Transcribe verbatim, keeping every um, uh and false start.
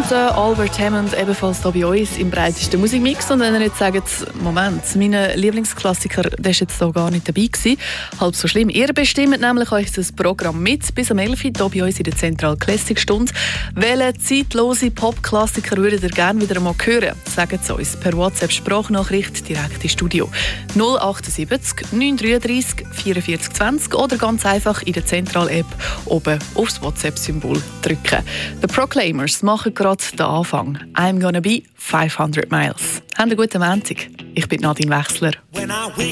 und äh, Albert Hammond ebenfalls hier bei uns im breitesten Musikmix. Und wenn ihr jetzt sagt, Moment, mein Lieblingsklassiker, der ist jetzt hier gar nicht dabei gewesen, halb so schlimm. Ihr bestimmt nämlich euch das Programm mit bis am elf Uhr hier bei uns in der Zentral Classic Stunde. Welche zeitlose Pop-Klassiker würdet ihr gerne wieder einmal hören? Sagt es uns per WhatsApp-Sprachnachricht direkt ins Studio. null achtundsiebzig neun dreiunddreißig vierundvierzig zwanzig oder ganz einfach in der Zentral-App oben aufs WhatsApp-Symbol drücken. The Proclaimers machen gerade den Anfang. I'm gonna be five hundred miles. Habt einen guten Montag. Ich bin Nadine Wechsler.